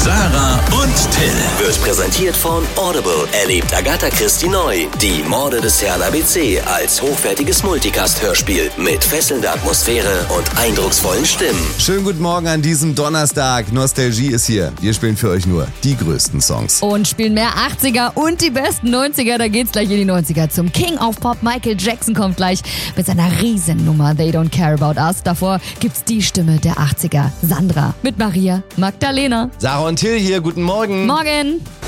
Sarah und Till. Wird präsentiert von Audible. Erlebt Agatha Christie neu. Die Morde des Herrn ABC als hochwertiges Multicast-Hörspiel mit fesselnder Atmosphäre und eindrucksvollen Stimmen. Schönen guten Morgen an diesem Donnerstag. Nostalgie ist hier. Wir spielen für euch nur die größten Songs. Und spielen mehr 80er und die besten 90er. Da geht's gleich in die 90er zum King of Pop. Michael Jackson kommt gleich mit seiner Riesennummer They Don't Care About Us. Davor gibt's die Stimme der 80er, Sandra mit Maria Magdalena. Sarah und Till hier, guten Morgen. Morgen.